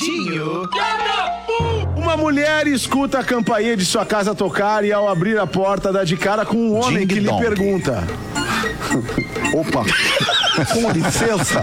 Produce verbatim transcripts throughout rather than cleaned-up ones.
Pretinho. Uma mulher escuta a campainha de sua casa tocar e ao abrir a porta dá de cara com um homem que lhe pergunta: opa, com licença,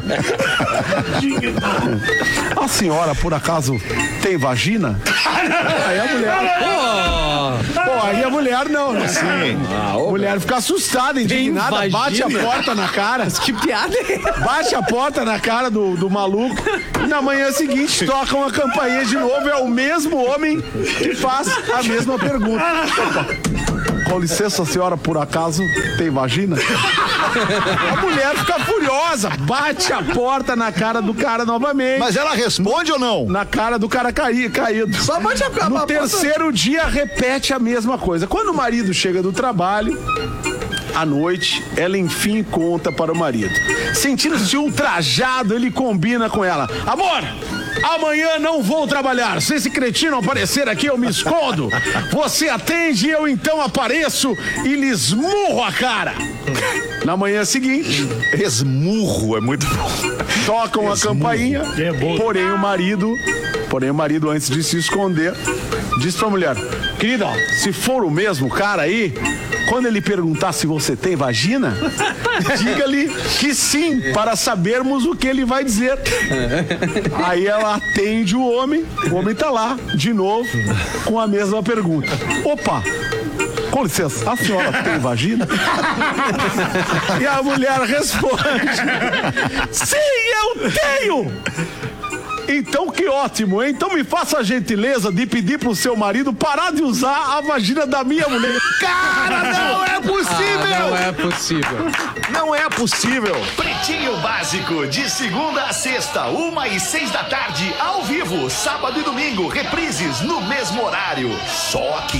a senhora por acaso tem vagina? Aí a mulher... Pô, aí a mulher não, né? Sim. A mulher fica assustada, indignada, bate a porta na cara. Que piada é essa? Bate a porta na cara do, do maluco e na manhã seguinte tocam a campainha de novo. É o mesmo homem que faz a mesma pergunta. Opa, com licença, a senhora por acaso tem vagina? A mulher fica furiosa, bate a porta na cara do cara novamente. Mas ela responde ou não? Na cara do cara caí, caído. Só bate a porta. No terceiro dia repete a mesma coisa. Quando o marido chega do trabalho, à noite, ela enfim conta para o marido. Sentindo-se ultrajado, ele combina com ela: amor, amanhã não vou trabalhar. Se esse cretino aparecer aqui, eu me escondo. Você atende, eu então apareço e lhe esmurro a cara. Na manhã seguinte, esmurro é muito bom. Tocam a campainha, É bom. porém o marido, porém o marido antes de se esconder, diz pra mulher: querida, se for o mesmo cara aí, quando ele perguntar se você tem vagina, diga-lhe que sim, para sabermos o que ele vai dizer. Aí ela atende o homem, o homem tá lá, de novo, com a mesma pergunta. Opa, com licença, a senhora tem vagina? E a mulher responde: sim, eu tenho! Então que ótimo, hein? Então me faça a gentileza de pedir pro seu marido parar de usar a vagina da minha mulher. Cara, não é possível! Ah, não é possível. Não é possível! Pretinho Básico, de segunda a sexta, uma e seis da tarde, ao vivo, sábado e domingo, reprises no mesmo horário. Só aqui.